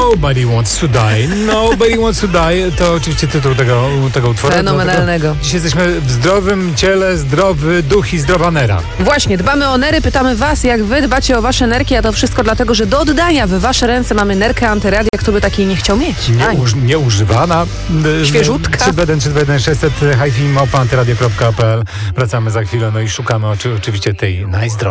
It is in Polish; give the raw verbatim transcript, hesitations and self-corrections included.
Nobody Wants to Die. Nobody Wants to Die to oczywiście tytuł tego, tego utworu. Fenomenalnego. Dziś jesteśmy w zdrowym ciele, zdrowy duch i zdrowa nera. Właśnie, dbamy o nery, pytamy was, jak wy dbacie o wasze nerki, a to wszystko dlatego, że do oddania w wasze ręce mamy nerkę antyradia, kto by takiej nie chciał mieć. Nieuż, nieużywana. Świeżutka. trzy jeden trzy jeden sześćset hi fi małpa antyradio kropka p l. Wracamy za chwilę, no i szukamy oczy, oczywiście tej najzdrowszej.